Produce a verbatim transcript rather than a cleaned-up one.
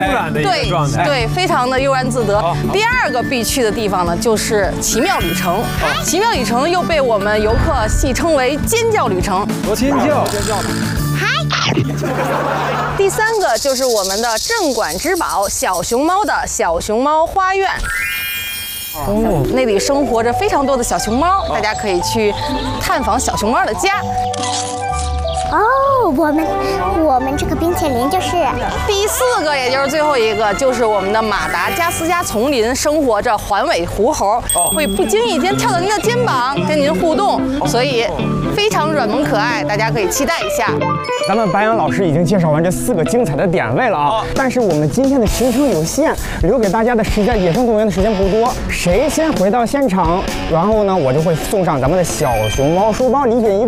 然的一个状态， 对，非常的悠然自得。第二个必去的地方呢，就是奇妙旅程。奇妙旅程又被我们游客戏称为尖叫旅程。 尖叫，尖叫呢？ 第三个就是我们的镇馆之宝小熊猫的小熊猫花园。哦，那里生活着非常多的小熊猫，大家可以去探访小熊猫的家。 哦，我们我们这个冰淇淋就是第四个，也就是最后一个，就是我们的马达加斯加丛林生活着环尾狐猴，会不经意间跳到您的肩膀跟您互动，所以非常软萌可爱，大家可以期待一下。 咱们白杨老师已经介绍完这四个精彩的点位了啊，但是我们今天的行程有限，留给大家的时间，野生动物园的时间不多，谁先回到现场，然后呢，我就会送上咱们的小熊猫书包礼品一